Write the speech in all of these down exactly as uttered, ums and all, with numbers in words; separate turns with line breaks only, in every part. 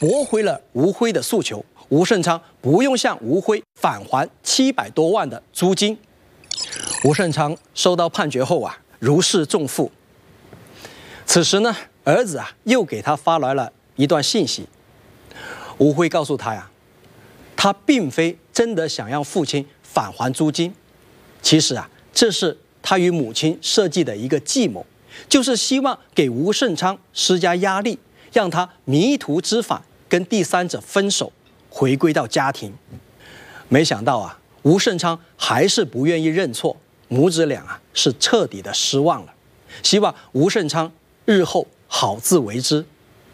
驳回了吴辉的诉求，吴胜昌不用向吴辉返还七百多万的租金。吴胜昌收到判决后啊，如释重负。此时呢，儿子啊又给他发来了一段信息。吴辉告诉他呀，他并非真的想让父亲返还租金，其实啊，这是他与母亲设计的一个计谋，就是希望给吴胜昌施加压力，让他迷途知返，跟第三者分手，回归到家庭。没想到啊，吴胜昌还是不愿意认错，母子俩啊是彻底的失望了，希望吴胜昌日后好自为之。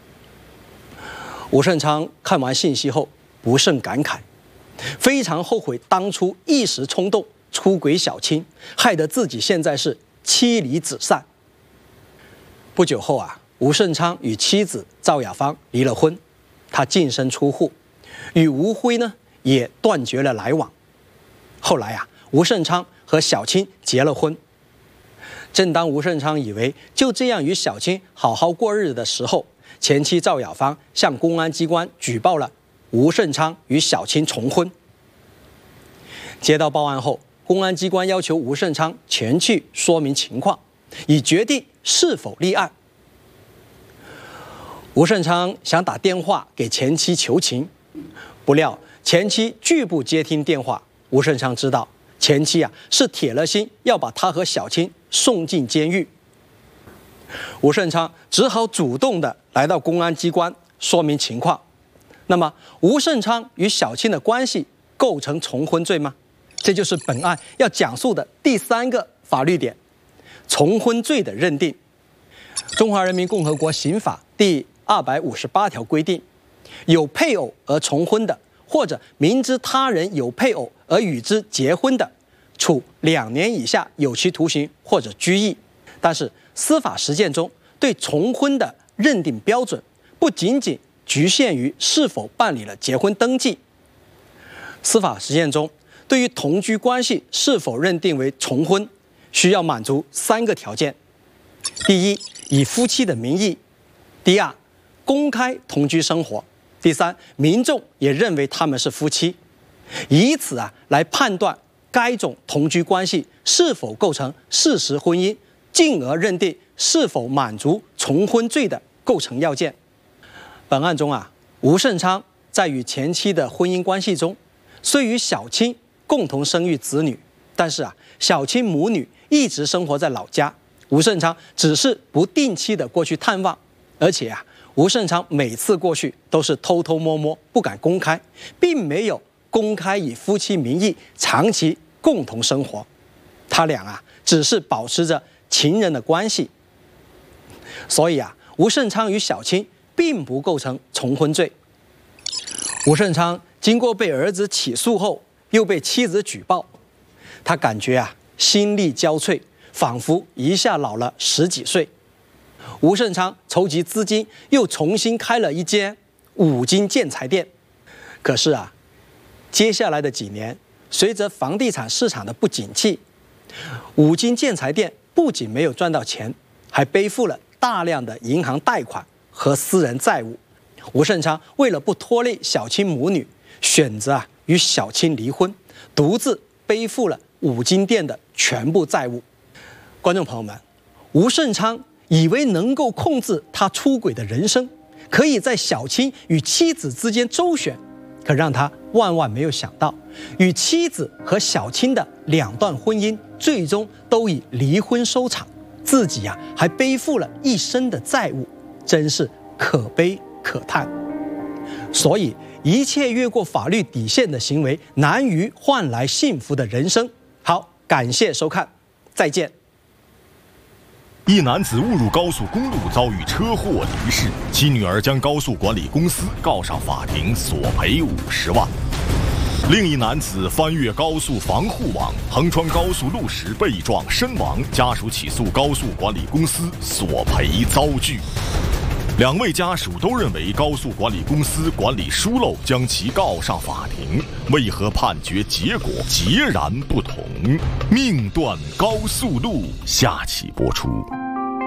吴胜昌看完信息后不胜感慨，非常后悔当初一时冲动出轨小青，害得自己现在是妻离子散。不久后啊，吴胜昌与妻子赵雅芳离了婚，他净身出户，与吴辉呢也断绝了来往。后来啊，吴胜昌和小青结了婚。正当吴胜昌以为就这样与小青好好过日子的时候，前妻赵雅芳向公安机关举报了吴胜昌与小青重婚。接到报案后，公安机关要求吴胜昌前去说明情况，以决定是否立案。吴胜昌想打电话给前妻求情，不料前妻拒不接听电话。吴胜昌知道前妻啊是铁了心要把他和小青送进监狱。吴胜昌只好主动的来到公安机关说明情况。那么，吴胜昌与小青的关系构成重婚罪吗？这就是本案要讲述的第三个法律点：重婚罪的认定。中华人民共和国刑法第二百五十八条规定，有配偶而重婚的，或者明知他人有配偶而与之结婚的，处两年以下有期徒刑或者拘役。但是司法实践中对重婚的认定标准不仅仅局限于是否办理了结婚登记。司法实践中对于同居关系是否认定为重婚，需要满足三个条件：第一，以夫妻的名义；第二，公开同居生活；第三，民众也认为他们是夫妻，以此啊来判断该种同居关系是否构成事实婚姻，进而认定是否满足重婚罪的构成要件。本案中啊，吴胜昌在与前妻的婚姻关系中，虽与小青共同生育子女，但是啊，小青母女一直生活在老家，吴胜昌只是不定期的过去探望，而且啊，吴胜昌每次过去都是偷偷摸摸，不敢公开，并没有公开以夫妻名义长期共同生活。他俩啊，只是保持着情人的关系。所以啊，吴胜昌与小青并不构成重婚罪。吴胜昌经过被儿子起诉后，又被妻子举报，他感觉啊心力交瘁，仿佛一下老了十几岁。吴胜昌筹集资金，又重新开了一间五金建材店。可是啊，接下来的几年，随着房地产市场的不景气，五金建材店不仅没有赚到钱，还背负了大量的银行贷款和私人债务。吴胜昌为了不拖累小青母女，选择啊与小青离婚，独自背负了五金店的全部债务。观众朋友们，吴胜昌以为能够控制他出轨的人生，可以在小青与妻子之间周旋，可让他万万没有想到，与妻子和小青的两段婚姻最终都以离婚收场，自己呀、啊、还背负了一身的债务，真是可悲可叹。所以一切越过法律底线的行为，难于换来幸福的人生。好，感谢收看，再见。
一男子误入高速公路遭遇车祸离世，其女儿将高速管理公司告上法庭，索赔五十万。另一男子翻越高速防护网，横穿高速路时被撞身亡，家属起诉高速管理公司，索赔遭拒。两位家属都认为高速管理公司管理疏漏，将其告上法庭，为何判决结果截然不同？命断高速路，下期播出。